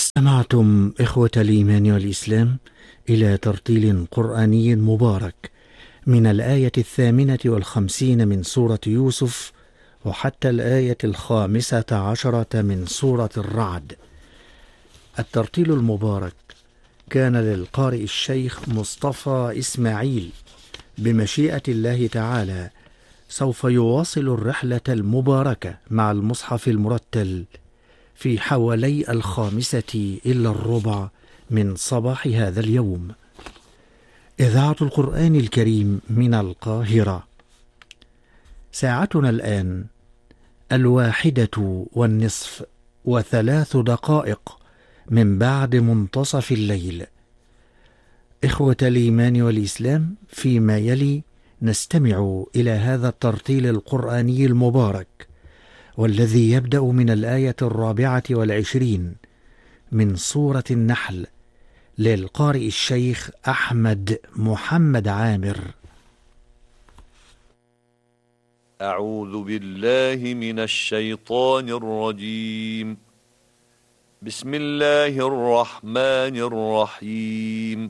استمعتم إخوة الإيمان والإسلام إلى ترتيل قرآني مبارك من الآية 58 من سورة يوسف وحتى الآية 15 من سورة الرعد. الترتيل المبارك كان للقارئ الشيخ مصطفى إسماعيل. بمشيئة الله تعالى سوف يواصل الرحلة المباركة مع المصحف المرتل في حوالي 5:45 من صباح هذا اليوم. إذاعة القرآن الكريم من القاهرة. ساعتنا الآن 1:03 من بعد منتصف الليل. إخوة الإيمان والإسلام، فيما يلي نستمع إلى هذا الترتيل القرآني المبارك، والذي يبدأ من الآية 24 من سورة النحل، للقارئ الشيخ أحمد محمد عامر. أعوذ بالله من الشيطان الرجيم. بسم الله الرحمن الرحيم.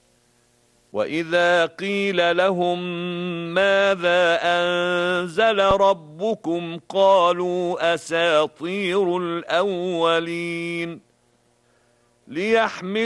وإذا قيل لهم ماذا أنزل ربكم قالوا أساطير الأولين. ليحملوا